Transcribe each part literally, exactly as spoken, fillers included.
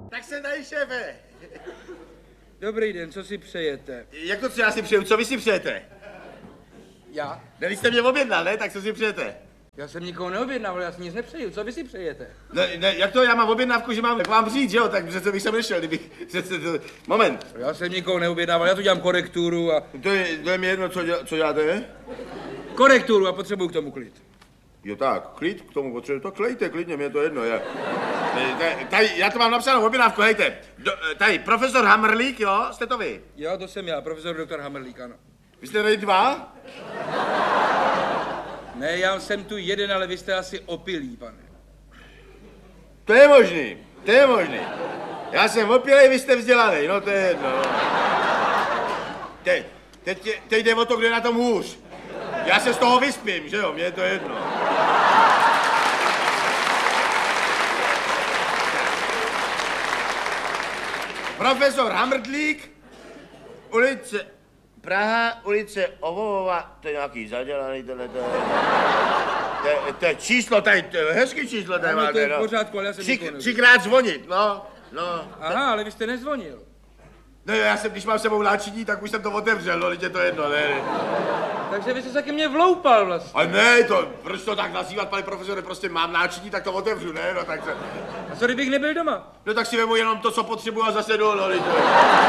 Tak se tady, šéfe. Dobrý den, co si přejete? Jak to, co já si přeju, co vy si přejete? Já? Ne, vy jste mě objednal, ne? Tak co si přejete? Já jsem nikoho neobjednával, já si nic nepřeju, co vy si přejete? Ne, ne, jak to, já mám objednávku, že mám k vám přijít, že jo? Tak přece bych sem nešel, kdybych... Přece to... Moment. Já jsem nikoho neobjednával, já tu dělám korekturu a... To je, to je mi jedno, co, děl, co děláte? Korekturu a potřebuju k tomu klid. Jo tak, klid k tomu potřebuji, to klejte, klidně, mě je to jedno, je. Tady, tady, já to mám napsanou objednávku, hejte. Do, tady, profesor Hamrlík, jo, jste to vy? Jo, to jsem já, profesor doktor Hamrlík, ano. Vy jste tady dva? Ne, já jsem tu jeden, ale vy jste asi opilý, pane. To je možný, to je možný. Já jsem opilej, vy jste vzdělaný, no to je jedno. Teď, teď, teď jde o to, kde je na tom hůř. Já se z toho vyspím, že jo, mně je to jedno. Profesor Hamrlík, ulice Praha, ulice Ovova, to je nějaký zadělaný, tohle to je... To je, to je číslo, tady, to je hezký číslo, tady máte, no. To je v pořádku, ale já jsem Tři, nikoho třikrát zvonit, no, no. Aha, ale vy jste nezvonil. No já jsem, když mám sebou náčiní, tak už jsem to otevřel, no, teď je to jedno, ne, ne. Takže vy jste se ke mně vloupal vlastně. A ne, to, proč to tak nazývat, pane profesore, prostě mám náčiní, tak to otevřu, ne, no, tak se... A co kdybych nebyl doma? No tak si vemu jenom to, co potřebuji a zase jdu, no, to je...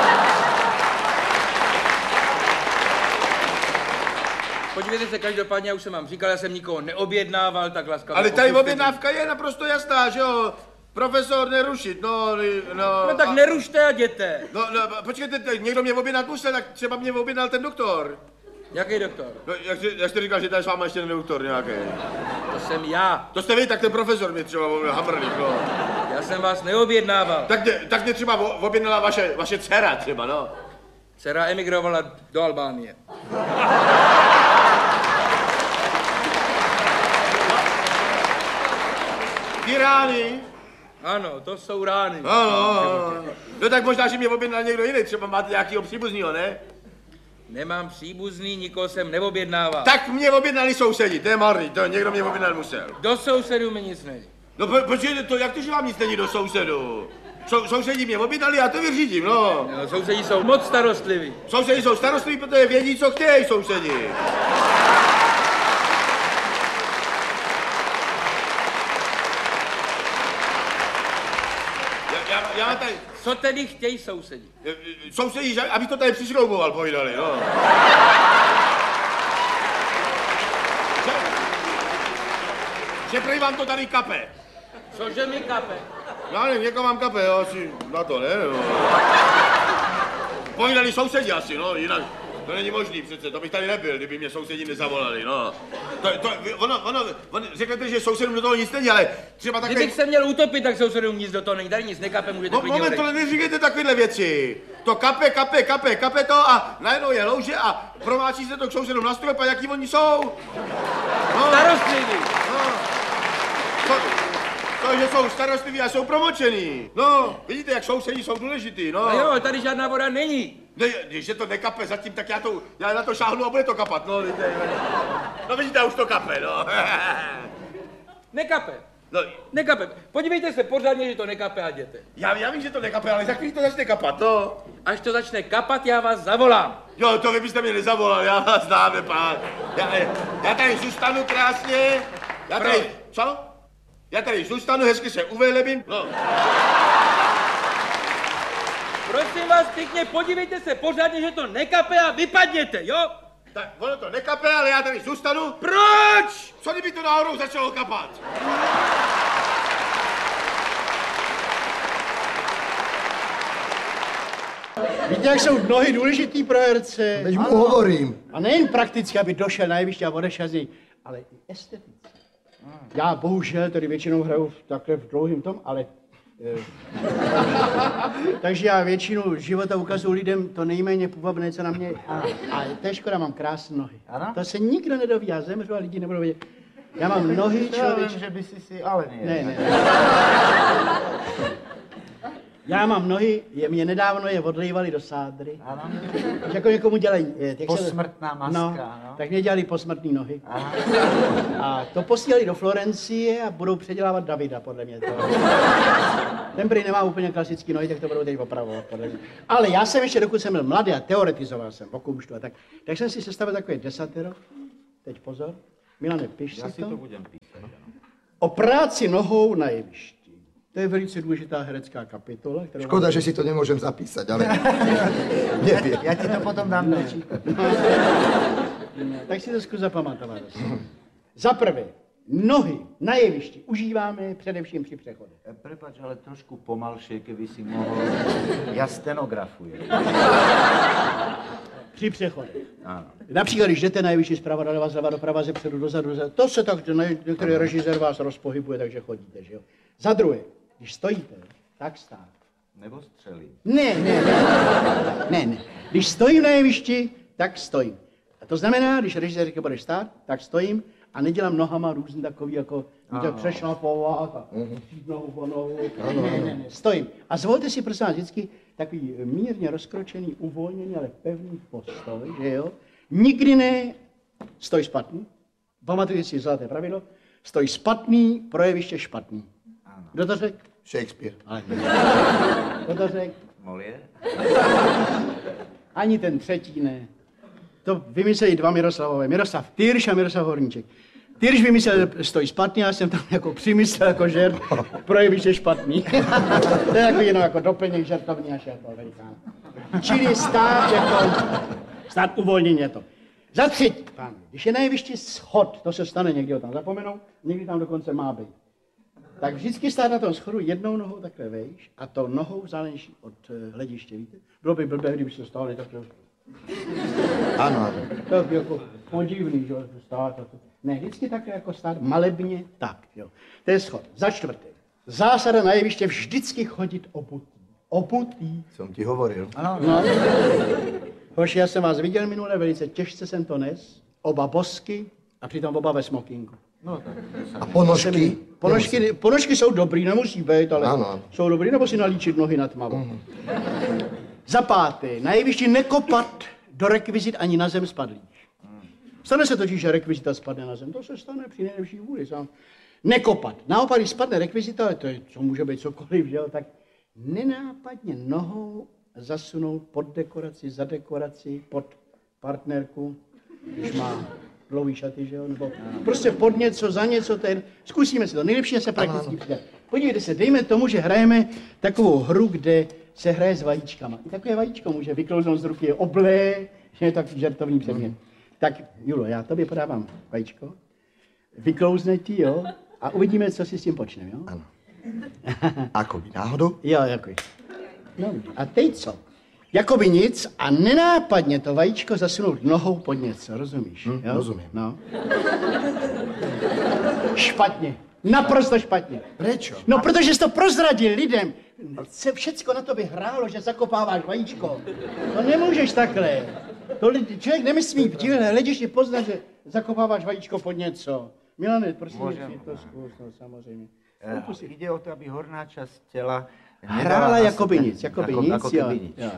Podívejte se, každopádně, já už jsem vám říkal, já jsem nikoho neobjednával, tak laskavě. Ale tady objednávka je naprosto jasná, že jo? Profesor nerušit, no, no... No tak a... nerušte a jděte. No, no, počkejte, někdo mě objednat musel, tak třeba mě objednal ten doktor. Jaký doktor? No, jak, jak jste říkal, že tady s váma ještě ten doktor nějaký. To jsem já. To jste vy, tak ten profesor mě třeba objednal, Hamrlík, no. Já jsem vás neobjednával. Tak mě, tak mě třeba objednala vaše, vaše dcera třeba, no. Dcera emigrovala do Albánie. Ty rány. Ano, to jsou rány. Ano, ano. No tak možná, že mě objednal někdo jiný, třeba máte nějakýho příbuznýho, ne? Nemám příbuzný, nikoho jsem neobjednával. Tak mě objednali sousedi, to je marný, to někdo mě objednal musel. Do sousedů mi nic není. No po, počkejte, to, jak to, že vám nic není do sousedu? Sou, sousedí mě objednali, já to vyřídím, no. No, sousedí jsou moc starostliví. Sousedi jsou starostliví, protože vědí, co chtějí sousedi. Já, já, já tady... Co tedy chtějí sousedí? Sousedí, že, aby to tady přišrouboval, povídali, no. že, že prý vám to tady kape. Cože mi kape? Já nevím, někoho mám kape, jo, asi na to, ne? No. Povídali sousedi asi, no, jinak to není možný přece, to bych tady nebyl, kdyby mě sousedi nezavolali, no. To, to, ono, ono, ono, řeknete, že sousedům do toho nic není, ale třeba takhle... Kdybych se měl utopit, tak sousedům nic do toho není, tady nic nekape, můžete Mo, klidně moment, tohle neříkejte takovéhle věci. To kape, kape, kape, kape to a najednou je louže a promáčí se to k sousedům na strop a jaký oni jsou. No. Starostliví. No. To, to, že jsou starostliví a jsou promočený. No, vidíte, jak sousedí jsou důležitý, no. A jo, tady žádná voda není. Ne, když je to nekape zatím, tak já, to, já na to šáhnu a bude to kapat, no. Vidíte, no vidíte, už to kape, no. Nekape. No, Nekape. Podívejte se pořádně, že to nekape a jděte. já, já vím, že to nekape, ale za chvíli to začne kapat, no. Až to začne kapat, já vás zavolám. Jo, to vy byste mě nezavolal, já vás znám, nepán. Já, já tady zůstanu krásně. Já tady, Proč? co? Já tady zůstanu, hezky se uvelebím. No. Prosím vás pěkně, podívejte se pořádně, že to nekape a vypadněte, jo? Tak ono to nekape, ale já tady zůstanu. Proč? Co kdyby to náhodou začalo kapat? Víte, jak jsou nohy důležitý pro herce? Teď mu hovorím. A nejen prakticky, aby došel na jeviště a odešel z něj, ale i esteticky. Já bohužel tady většinou hraju takhle v dlouhým tom, ale... Eh, takže já většinu života ukazuju lidem to nejméně půvabné, co na mě... A, a to je škoda, mám krásné nohy. Ano? To se nikdo nedoví, já zemřu a lidi nebudou vědět. Já mám nohy, člověk... že by si si ale Ne, ne. Já mám nohy, je, mě nedávno je odlejvali do sádry. Ano. Jako někomu dělají... Jak posmrtná maska, no, no. Tak mě dělali posmrtný nohy. Aha. A to posílali do Florencie a budou předělávat Davida, podle mě. To. Ten prý nemá úplně klasický nohy, tak to budou teď opravovat, podle mě. Ale já jsem ještě, dokud jsem byl mladý a teoretizoval jsem o kumštu a tak, tak jsem si sestavil takové desatero. Teď pozor. Milane, piš si to. Já si to budem písat. O práci nohou na jevišti. To je velice důležitá herecká kapitola. Kterou Škoda, vám... že si to nemůžem zapísat, ale nevím. Já ti to potom dám do Tak si to zkus zapamatovat. Za prvé, nohy na jevišti užíváme především při přechodech. Prepač, ale trošku pomalšie, keby si mohl. Já stenografuji. Při přechodech. Ano. Například, když jdete na jevišti zprava doleva, zleva doprava, zepředu, dozadu, dozadu, to se tak, některý režisér vás rozpohybuje, takže chodíte, že jo. Za druhé, když stojíte, tak stát. Nebo střelí. Ne, ne, ne, ne, ne. Když stojím na jevišti, tak stojím. A to znamená, když režisér říká, budeš stát, tak stojím a nedělám nohama různý takový, jako můžete přešlapovat a přijít nohu po nohu. Ne, ne, ne, stojím. A zvolte si, prosím vás, vždycky takový mírně rozkročený, uvolněný, ale pevný postoj, že jo. Nikdy ne stoj špatný. Pamatujte si zlaté pravidlo. Stoj špatný, pro jeviště špatný. Kdo to řekl? Shakespeare. Ale kdo to řekl? Molière? Ani ten třetí ne. To vymysleli dva Miroslavové. Miroslav Tyrš a Miroslav Horníček. Tyrš vymyslel, že stojí špatný, já jsem tam jako přimyslel jako žert, pro jeviště špatný. To je jako jenom jako doplněk žertovní až jako velikána. Čili stát jako, stát uvolněně to. Za třetí, pán, když je na jevišti schod, to se stane, někdy ho tam zapomenou, někdy tam dokonce má být. Tak vždycky stát na tom schodu jednou nohou takhle vejš a to nohou záleží od hlediště, víte? Bylo by blbé, kdyby se stáli takhle. Ano, ano. To by jako podivný, že stát a to. Ne, vždycky takhle jako stát malebně tak, jo. To je schod. Za čtvrté. Zásada na jeviště vždycky chodit obutý. Obutý. Jsem ti hovoril. Ano, No. Hoši, já jsem vás viděl minule, velice těžce jsem to nes. Oba bosky a přitom oba ve smokinku. no tak. A ponožky? Ponožky, ponožky jsou dobrý, nemusí být, ale Ano, ano. jsou dobrý, nebo si nalíčit nohy na tmavo. Mm. Za páté, na jevišti nekopat do rekvizit ani na zem spadlých. Stane se totiž, že rekvizita spadne na zem, to se stane při nejlepší vůli. Sám. Nekopat. Naopak, když spadne rekvizita, to je, co může být cokoliv, že jo, tak nenápadně nohou zasunout pod dekoraci, za dekoraci, pod partnerku, když má dlouhý šaty, že jo, nebo prostě pod něco, za něco, ten. Zkusíme si to, nejlepší je se prakticky přidat. Podívejte se, dejme tomu, že hrajeme takovou hru, kde se hraje s vajíčkama. I takové vajíčko může vyklouznout z ruky, je oblé, že je takový žertovný předmět. Tak, Julo, já tobě podávám vajíčko, vyklouzne ti, jo, a uvidíme, co si s tím počneme, jo? Ano. Akoby náhodou? Jo, jako. No, a teď co? Jakoby nic a nenápadně to vajíčko zasunout nohou pod něco, rozumíš? Hm, jo? rozumím. No. Špatně. Naprosto špatně. Prečo? No, protože jsi to prozradil lidem. Se všecko na tobě hrálo, že zakopáváš vajíčko. To nemůžeš takhle. To lidi, člověk nemyslí v díle, lidi je poznat, že zakopáváš vajíčko pod něco. Milane, prosím, je to zkus, no, samozřejmě. Uh, jde o to, aby horná část těla hrála jakoby nic, jakoby jako, nic, jako jo. nic. jo.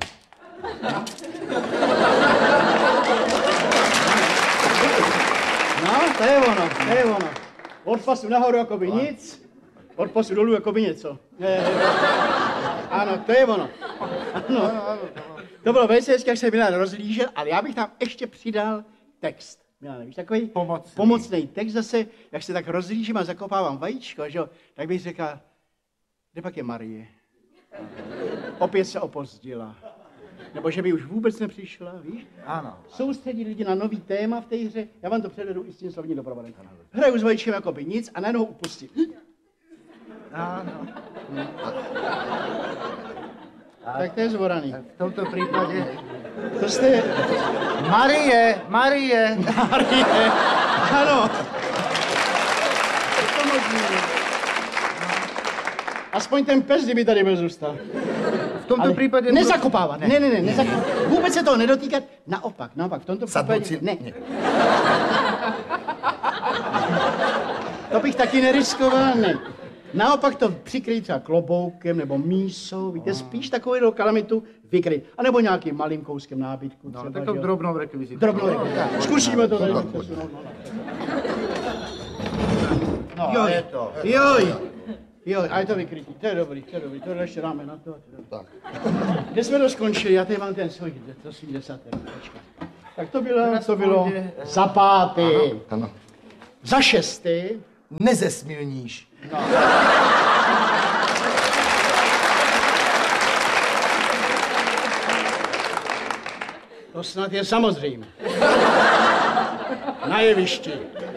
No, to je ono, to je ono. Od pasu nahoru jakoby nic, od pasu dolů jakoby něco. Je, je. Ano, to je ono. Ano. To bylo velice hezky, jak se Milan rozlížel, ale já bych tam ještě přidal text. Milan, víš, takový Pomocný. pomocný text zase, jak se tak rozlížím a zakopávám vajíčko, že jo, tak bych řekl, kde pak je Marie? Opět se opozdila. Nebo že by už vůbec nepřišla, víš? Ano. Soustředí lidi na nový téma v té hře, já vám to předvedu i s tím slovním doprovodem. Hraju s vajíčkem jako by nic a najednou ho upustí. Ano. Tak to je zvoraný. V tomto případě... To jste... Marie, Marie. Marie, ano. To možný. Aspoň ten pes, kdyby tady byl zůstal. V tomto Ale případě... nezakopávat, ne, ne, ne, nezakopávat. Vůbec se toho nedotýkat, naopak, naopak, v tomto případě, Sadnout si- ne. To bych taky neriskoval, ne. Naopak to přikryj třeba kloboukem nebo mísou, víte, spíš takovou kalamitu vykryj. A nebo nějakým malým kouskem nábytku. No, třeba, takovou že jo. drobnou rekvizitu. Drobnou rekvizitu. Zkusíme to tady. No, Jo, je to. Joj. Jo, a je to vykrytí, to je dobrý, to je dobrý, to ještě dáme na to. Tak. Kde jsme to skončili? Já tady mám ten svůj, to svůj desátý. Tak to bylo, to bylo za pátý. Ano. Za šestý. Nezesmilníš. No. To snad je samozřejmé. Na jevišti.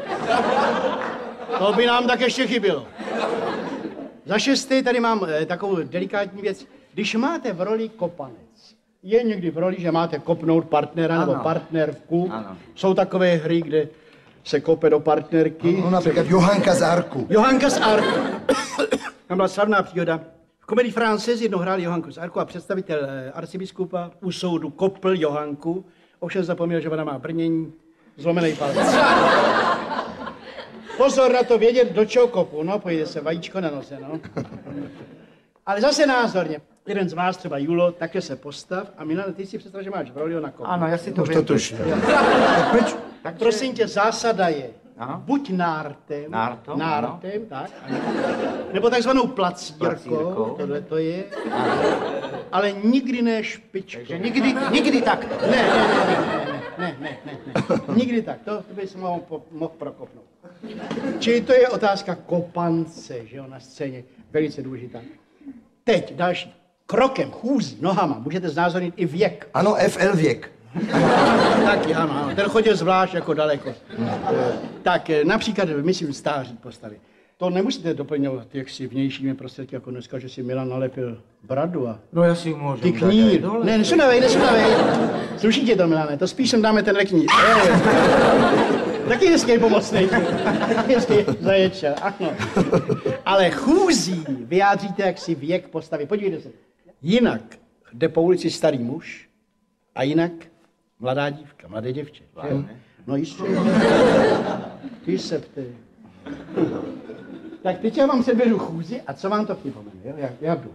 To by nám tak ještě chybělo. Za šestý tady mám eh, takovou delikátní věc. Když máte v roli kopanec, je někdy v roli, že máte kopnout partnera ano. nebo partnerku. Ano. Jsou takové hry, kde se kope do partnerky. No, například Johanka z Arku. Johanka z Arku. Tam byla slavná příhoda. V komedii Française jednou hráli Johanku z Arku a představitel eh, arcibiskupa u soudu kopl Johanku. Ovšem zapomněl, že ona má brnění, zlomený palec. Pozor na to vědět, do čeho kopu, no, pojde se vajíčko na nose, no. Ale zase názorně, jeden z vás, třeba Julo, také se postav a Milane, ty si představ, že máš v roli na kopu. Ano, já si to Už vím. to tuším. Tak prosím tě, zásada je, Ano. buď nártem, Nártom, nártem, tak, ano. Nebo takzvanou placírkou, Placírkou. tohle to je, ale nikdy ne špičkou. Takže nikdy, nikdy takto. Ne, ne, ne, ne, ne, ne, ne, ne. Nikdy tak, to, to bys mohl, mohl prokopnout. Čili to je otázka kopance, že jo, na scéně, velice důležitá. Teď další. Krokem, chůzí, nohama, můžete znázornit i věk. Ano, F L věk. Taky, ano, ano, ten chodil zvlášť jako daleko. Tak například, myslím, stáří postavy. To nemusíte doplňovat jaksi vnějšími prostředky, jako dneska, že si Milan nalepil bradu a No já si ji můžu ty knír. Ne, nesunavej, nesunavej. Sluší tě to, Milane, to spíš sem dáme ten reknír. Taky hezký pomocnej. Taky hezký zaječel, ano. Ale chůzí vyjádříte jaksi věk postavy. Podívejte se. Jinak jde po ulici starý muž a jinak mladá dívka, mladé děvče. No jistě. Ty se ptej. Tak teď já vám předvedu chůzi a co vám to připomene, jo? Já, já jdu.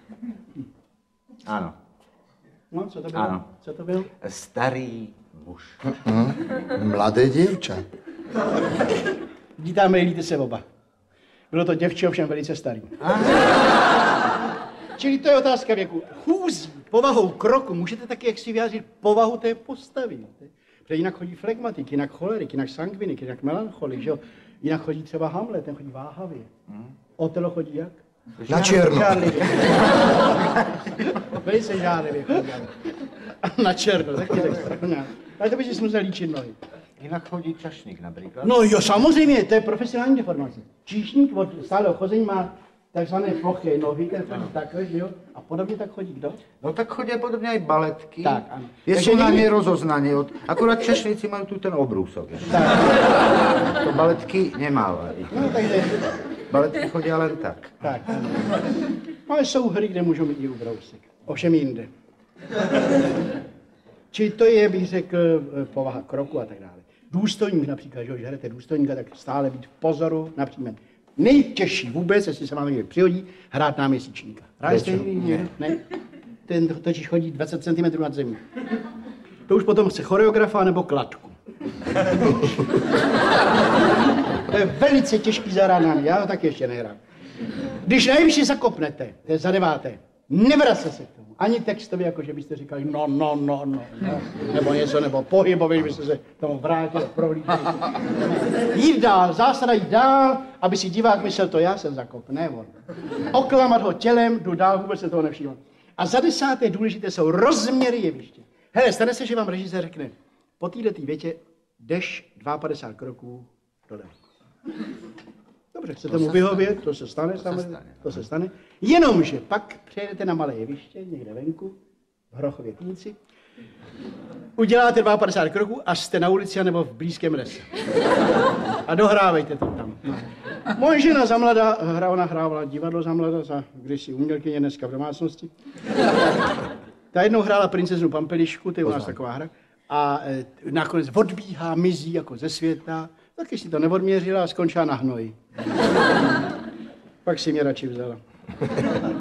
Ano. No, co to bylo? Ano. Co to bylo? Starý muž. Mladé děvče. Vidíte, mýlíte se oba. Bylo to děvče, ovšem velice starý. Čili to je otázka věku. Chůzí, povahou kroku, můžete taky jak si vyjádřit povahu té postavy. Protože jinak chodí flegmatik, jinak cholerik, jinak sangvinik, jinak melancholik, že jo? Jinak chodí třeba Hamlet, ten chodí váhavě. Otelo chodí jak? Na černo. Žárlivě. Velice žárlivě chodí. Na černo, taky tak strašně. Ale to by si musel líčit nohy. Jinak chodí čašník například. No jo, samozřejmě, to je profesionální deformace. Číšník od stáleho chození má takzvané ploché nohy, ten chodí takhle, že jo? A podobně tak chodí kdo? No tak chodí podobně i baletky. Tak, ano. Je Takže jsou na někdy- ně rozoznaní. Od... Akorát čašníci mají tu ten obrůsok. Tak, To baletky nemávají. no takže, Baletky chodí ale tak. tak. Ano. Ale jsou hry, kde můžou mít i ubrousek. Ovšem jinde. Čili to je, bych řekl, povaha kroku a tak dále. Důstojník například, že když hrajete důstojníka, tak stále být v pozoru například. Nejtěžší vůbec, jestli se vám někdy přihodí, hrát náměsíčníka. Hráli jste někdy? Ne. Ten totiž chodí dvacet centimetrů nad zemí. To už potom chce choreografa nebo kladku. To je velice těžký zahrádání, já ho taky ještě nehrám. Když nejvyšší zakopnete, to je za deváté, nevracte se k tomu. Ani textově, jako že byste říkali no, no, no, no, no. Nebo něco, nebo pohybově, byste se tomu vrátili, prohlídli. Jít dál, zásada jít dál, aby si divák myslel, to já jsem zakop, ne on. Oklamat ho tělem, jdu dál, vůbec se toho nevšímat. A za desáté důležité jsou rozměry jeviště. Hele, stane se, že vám režisér řekne, po této větě jdeš padesát dva kroků doleva. Dobře, chcete mu vyhovět, to se stane, samozřejmě, to se stane. Jenomže pak přejedete na malé jeviště, někde venku, v Hrochově Pínici, uděláte padesát dva kroků a jste na ulici nebo v blízkém lese. A dohrávejte to tam. Moje žena za mladá, hra, ona hrávala divadlo za mladá, za kdysi umělkyně, dneska v domácnosti. Ta jednou hrála princeznu Pampelišku, to je u nás taková hra, a e, nakonec odbíhá, mizí jako ze světa, taky si to neodměřila a skončila na hnoji. Pak si mě radši vzala.